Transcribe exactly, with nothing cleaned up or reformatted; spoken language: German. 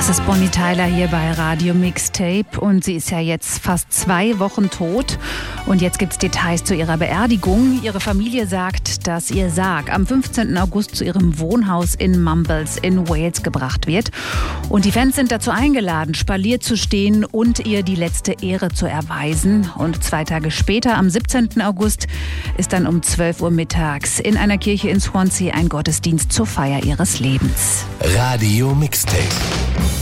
Das ist Bonnie Tyler hier bei Radio Mixtape und sie ist ja jetzt fast zwei Wochen tot und jetzt gibt's Details zu ihrer Beerdigung. Ihre Familie sagt, dass ihr Sarg am fünfzehnten August zu ihrem Wohnhaus in Mumbles in Wales gebracht wird und die Fans sind dazu eingeladen, spaliert zu stehen und ihr die letzte Ehre zu erweisen. Und zwei Tage später, am siebzehnten August, ist dann um zwölf Uhr mittags in einer Kirche in Swansea ein Gottesdienst zur Feier ihres Lebens. Radio Mixtape.